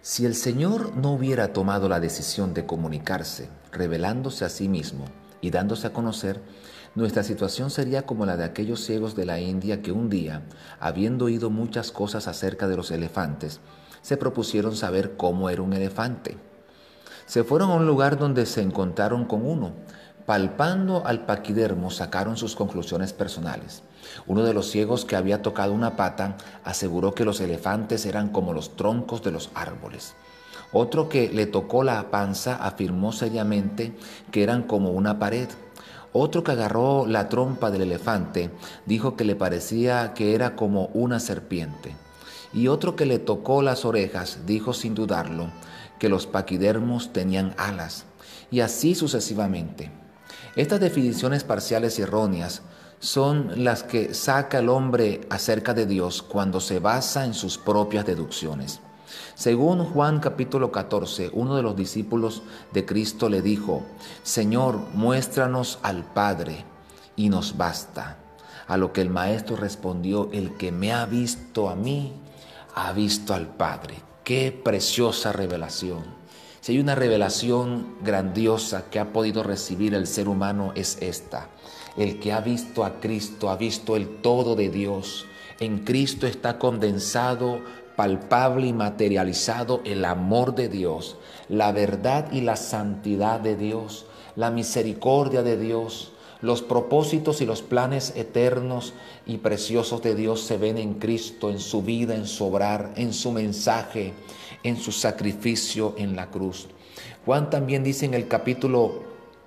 Si el Señor no hubiera tomado la decisión de comunicarse, revelándose a sí mismo y dándose a conocer, nuestra situación sería como la de aquellos ciegos de la India que un día, habiendo oído muchas cosas acerca de los elefantes, se propusieron saber cómo era un elefante. Se fueron a un lugar donde se encontraron con uno. Palpando al paquidermo, sacaron sus conclusiones personales. Uno de los ciegos, que había tocado una pata, aseguró que los elefantes eran como los troncos de los árboles. Otro, que le tocó la panza, afirmó seriamente que eran como una pared. Otro, que agarró la trompa del elefante, dijo que le parecía que era como una serpiente. Y otro, que le tocó las orejas, dijo sin dudarlo que los paquidermos tenían alas. Y así sucesivamente. Estas definiciones parciales y erróneas son las que saca el hombre acerca de Dios cuando se basa en sus propias deducciones. Según Juan capítulo 14, uno de los discípulos de Cristo le dijo: Señor, muéstranos al Padre y nos basta. A lo que el maestro respondió: el que me ha visto a mí, ha visto al Padre. ¡Qué preciosa revelación! Si hay una revelación grandiosa que ha podido recibir el ser humano, es esta. El que ha visto a Cristo, ha visto el todo de Dios. En Cristo está condensado, palpable y materializado el amor de Dios, la verdad y la santidad de Dios, la misericordia de Dios. Los propósitos y los planes eternos y preciosos de Dios se ven en Cristo, en su vida, en su obrar, en su mensaje, en su sacrificio en la cruz. Juan también dice en el capítulo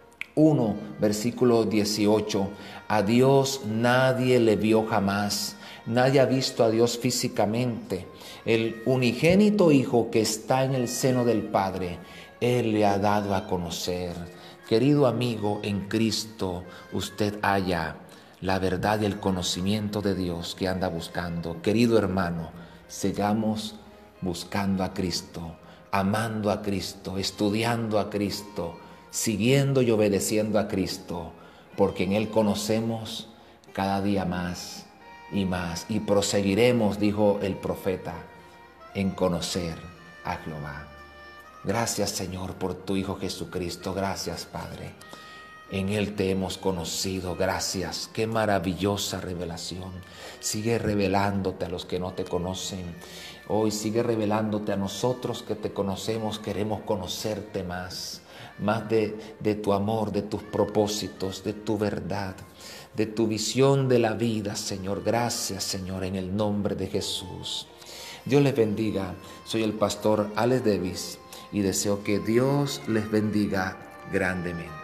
1, versículo 18, a Dios nadie le vio jamás, nadie ha visto a Dios físicamente. El unigénito Hijo que está en el seno del Padre, Él le ha dado a conocer. Querido amigo, en Cristo usted halla la verdad y el conocimiento de Dios que anda buscando. Querido hermano, sigamos buscando a Cristo, amando a Cristo, estudiando a Cristo, siguiendo y obedeciendo a Cristo, porque en Él conocemos cada día más y proseguiremos, dijo el profeta, en conocer a Jehová. Gracias, Señor, por tu Hijo Jesucristo. Gracias, Padre. En Él te hemos conocido. Gracias. Qué maravillosa revelación. Sigue revelándote a los que no te conocen. Hoy sigue revelándote a nosotros que te conocemos. Queremos conocerte más de tu amor, de tus propósitos, de tu verdad, de tu visión de la vida, Señor. Gracias, Señor, en el nombre de Jesús. Dios les bendiga. Soy el pastor Alex Davis y deseo que Dios les bendiga grandemente.